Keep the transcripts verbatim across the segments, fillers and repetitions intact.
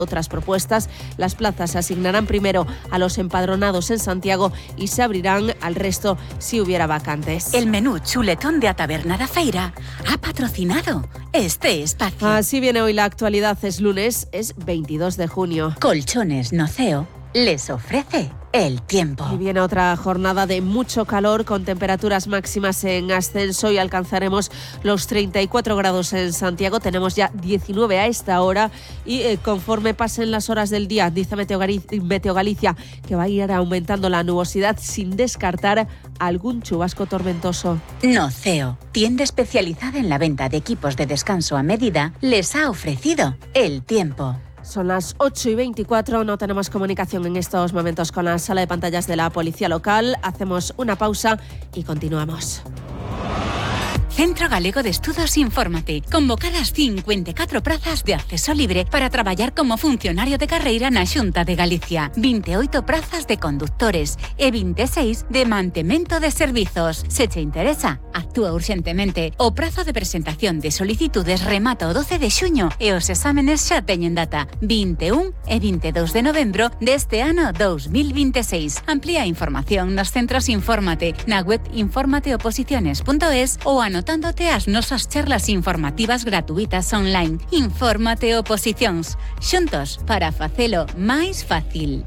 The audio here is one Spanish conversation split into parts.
Otras propuestas, las plazas se asignarán primero a los empadronados en Santiago y se abrirán al resto si hubiera vacantes. El menú chuletón de A Taberna da Feira ha patrocinado este espacio. Así viene hoy la actualidad. Es lunes, es veintidós de junio. Colchones Noceo les ofrece el tiempo. Y viene otra jornada de mucho calor con temperaturas máximas en ascenso y alcanzaremos los treinta y cuatro grados en Santiago. Tenemos ya diecinueve a esta hora y eh, conforme pasen las horas del día, dice Meteo, Gal- Meteo Galicia, que va a ir aumentando la nubosidad sin descartar algún chubasco tormentoso. Noceo, tienda especializada en la venta de equipos de descanso a medida, les ha ofrecido el tiempo. Son las ocho y veinticuatro, no tenemos comunicación en estos momentos con la sala de pantallas de la Policía Local. Hacemos una pausa y continuamos. Centro Galego de Estudos Infórmate. Convocadas cincuenta e catro prazas de acceso libre para traballar como funcionario de carreira na Xunta de Galicia. vinte e oito prazas de conductores e vinte e seis de mantemento de servizos. Se te interesa, actúa urxentemente. O prazo de presentación de solicitudes remata o doce de xuño e os exámenes xa teñen data vinte e un e vinte e dous de novembro deste ano dous mil vinte e seis. Amplía a información nos centros Infórmate na web informateoposiciones punto es ou anotando Anotándote as nosas charlas informativas gratuitas online. Infórmate Oposicións. Xuntos para facelo máis fácil.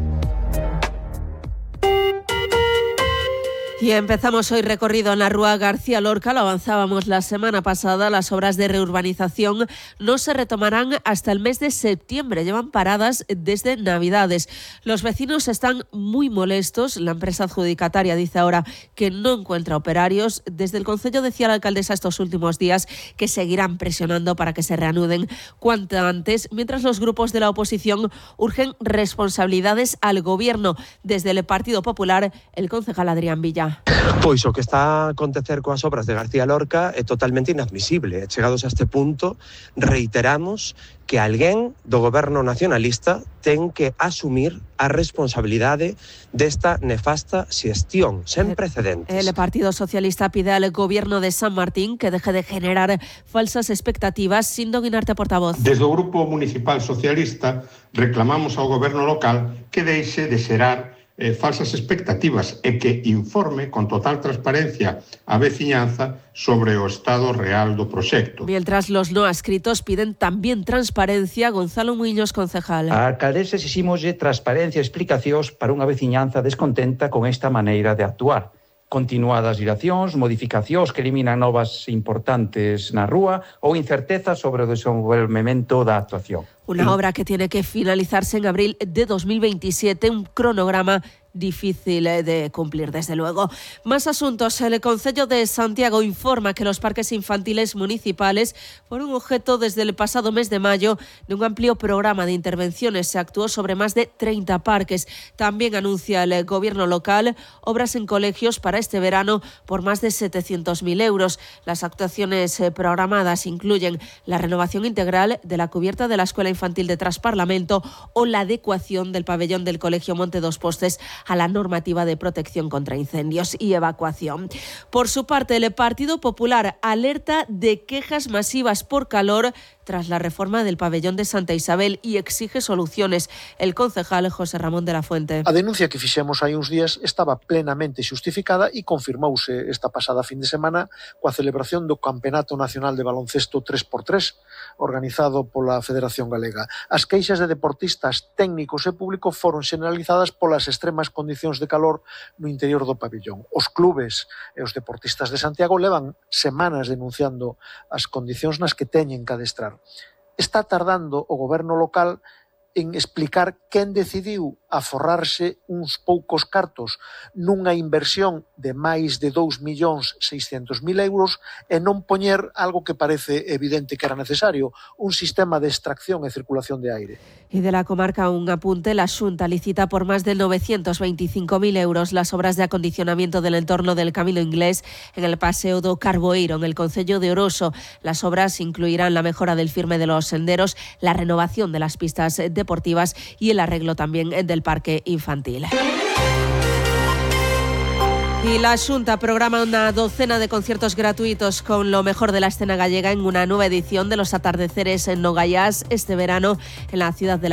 Y empezamos hoy recorrido en la Rúa García Lorca. Lo avanzábamos la semana pasada. Las obras de reurbanización no se retomarán hasta el mes de septiembre. Llevan paradas desde Navidades. Los vecinos están muy molestos. La empresa adjudicataria dice ahora que no encuentra operarios. Desde el concello decía la alcaldesa estos últimos días que seguirán presionando para que se reanuden cuanto antes, mientras los grupos de la oposición urgen responsabilidades al gobierno. Desde el Partido Popular, el concejal Adrián Villa. Pois o que está a acontecer coas obras de García Lorca é totalmente inadmisible. Chegados a este punto, reiteramos que alguén do goberno nacionalista ten que asumir a responsabilidade desta nefasta xestión, sen precedentes. El Partido Socialista pide al gobierno de San Martín que deje de generar falsas expectativas. Sin dominarte, portavoz. Desde o Grupo Municipal Socialista reclamamos ao goberno local que deixe de xerar Eh, falsas expectativas e que informe con total transparencia a veciñanza sobre o estado real do proxecto. Mientras los no adscritos piden también transparencia, Gonzalo Muiños, concejal. A alcaldesa exiximoslle transparencia e explicacións para unha veciñanza descontenta con esta maneira de actuar. Continuadas dilacións, modificacións que eliminan novas importantes na rúa ou incertezas sobre o desenvolvemento da actuación. Una obra que tiene que finalizarse en abril de dos mil veintisiete, un cronograma difícil de cumplir, desde luego. Más asuntos. El Concello de Santiago informa que los parques infantiles municipales fueron objeto desde el pasado mes de mayo de un amplio programa de intervenciones. Se actuó sobre más de treinta parques. También anuncia el gobierno local obras en colegios para este verano por más de setecientos mil euros. Las actuaciones programadas incluyen la renovación integral de la cubierta de la Escuela Infantil de Trasparlamento o la adecuación del pabellón del Colegio Monte Dos Postes a la normativa de protección contra incendios y evacuación. Por su parte, el Partido Popular alerta de quejas masivas por calor tras la reforma del pabellón de Santa Isabel y exige soluciones. El concejal José Ramón de la Fuente. A denuncia que fixemos hai uns días estaba plenamente xustificada e confirmouse esta pasada fin de semana coa celebración do Campeonato Nacional de Baloncesto tres por tres organizado pola Federación Galega. As queixas de deportistas, técnicos e público foron xeneralizadas polas extremas condicións de calor no interior do pabellón. Os clubes e os deportistas de Santiago levan semanas denunciando as condicións nas que teñen que adestrar. Está tardando o goberno local en explicar quen decidiu aforrarse uns poucos cartos nunha inversión de máis de dous millóns seiscentos mil euros e non poñer algo que parece evidente que era necesario, un sistema de extracción e circulación de aire. Y de la comarca un apunte, la Xunta licita por más de novecientos veinticinco mil euros las obras de acondicionamiento del entorno del Camino Inglés en el Paseo do Carboeiro, en el concello de Oroso. Las obras incluirán la mejora del firme de los senderos, la renovación de las pistas deportivas y el arreglo también del parque infantil. Y la Xunta programa una docena de conciertos gratuitos con lo mejor de la escena gallega en una nueva edición de los atardeceres en Nogayás este verano en la ciudad de la